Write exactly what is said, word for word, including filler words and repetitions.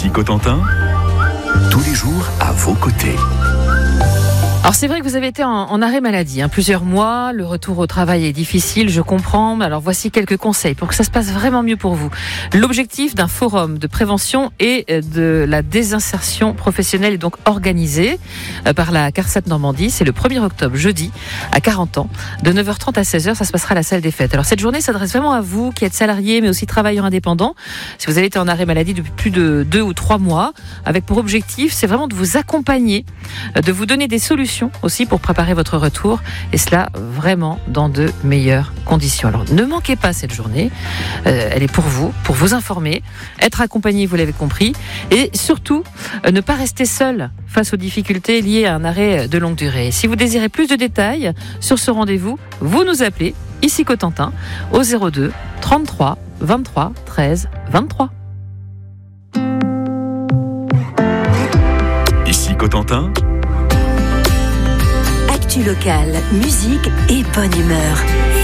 Ici Cotentin, tous les jours à vos côtés. Alors c'est vrai que vous avez été en, en arrêt maladie, hein, plusieurs mois, le retour au travail est difficile, je comprends, mais alors voici quelques conseils pour que ça se passe vraiment mieux pour vous. L'objectif d'un forum de prévention et de la désinsertion professionnelle est donc organisé par la CARSAT Normandie, c'est le premier octobre, jeudi, à quarante ans, de neuf heures trente à seize heures, ça se passera à la salle des fêtes. Alors cette journée s'adresse vraiment à vous qui êtes salariés mais aussi travailleurs indépendants. Si vous avez été en arrêt maladie depuis plus de deux ou trois mois, avec pour objectif, c'est vraiment de vous accompagner, de vous donner des solutions aussi pour préparer votre retour, et cela vraiment dans de meilleures conditions. Alors ne manquez pas cette journée, euh, elle est pour vous, pour vous informer, être accompagné, vous l'avez compris, et surtout euh, ne pas rester seul face aux difficultés liées à un arrêt de longue durée. Si vous désirez plus de détails sur ce rendez-vous, vous nous appelez ici Cotentin au zéro deux trente-trois vingt-trois treize vingt-trois. Ici Cotentin, Actu locale, musique et bonne humeur.